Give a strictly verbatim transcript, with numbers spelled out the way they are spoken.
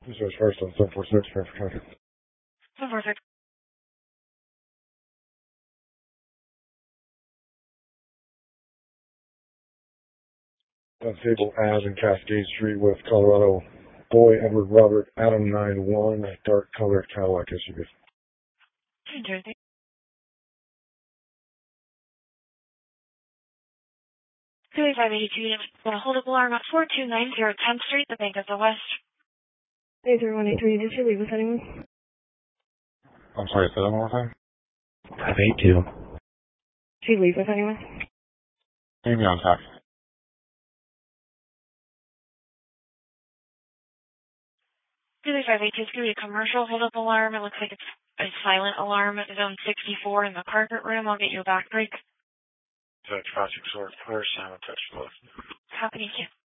This is first on seven four six, Fairfax County. seven four six. Unstable Ave and Cascade Street, West Colorado. Boy Edward Robert Adam nine one, dark colored Cadillac S U V. New Jersey. two eight five eight two, got a hold of alarm at four two nine zero tenth Street, the Bank of the West. eight zero one eight three, did you leave with anyone? I'm sorry, say that one more time? five eight two. Did you leave with anyone? Amy on tax. two eight five eight two is going to be a commercial hold-up alarm. It looks like it's a silent alarm at zone sixty-four in the carpet room. I'll get you a back break. Traffic source, first, I'm a touch left. Happy to